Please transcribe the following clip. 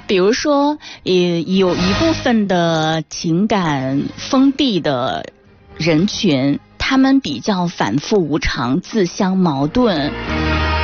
比如说，有一部分的情感封闭的人群，他们比较反复无常、自相矛盾，